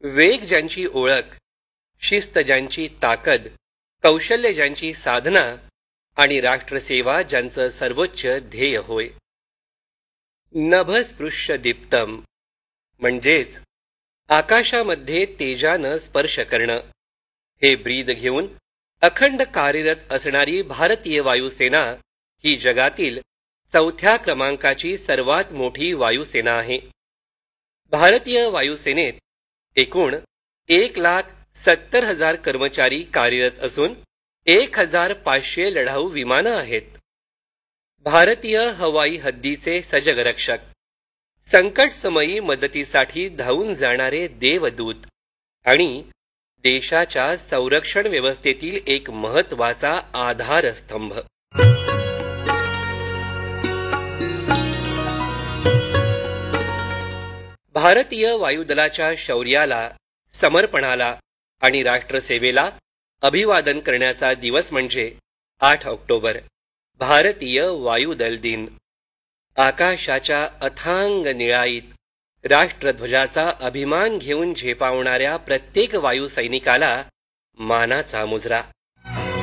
वेग ज्यांची ओळख, शिस्त ज्यांची ताकद, कौशल्य ज्यांची साधना आणि राष्ट्रसेवा ज्यांचं सर्वोच्च ध्येय होय. नभस्पृश्य दीप्तम म्हणजेच आकाशामध्ये तेजानं स्पर्श करणं हे ब्रीद घेऊन अखंड कार्यरत असणारी भारतीय वायुसेना ही जगातील 4थ्या क्रमांकाची सर्वात मोठी वायुसेना आहे. भारतीय वायुसेनेत एकूण 1,70,000 कर्मचारी कार्यरत असून 1,500 लढाऊ विमानं आहेत. भारतीय हवाई हद्दीचे सजग रक्षक, संकटसमयी मदतीसाठी धावून जाणारे देवदूत आणि देशाच्या संरक्षण व्यवस्थेतील एक महत्वाचा आधारस्तंभ. भारतीय वायुदलाच्या शौर्याला, समर्पणाला आणि राष्ट्रसेवेला अभिवादन करण्याचा दिवस म्हणजे 8 ऑक्टोबर, भारतीय वायुदल दिन. आकाशाच्या अथांग निळाईत राष्ट्रध्वजाचा अभिमान घेऊन झेपावणाऱ्या प्रत्येक वायुसैनिकाला मानाचा मुजरा.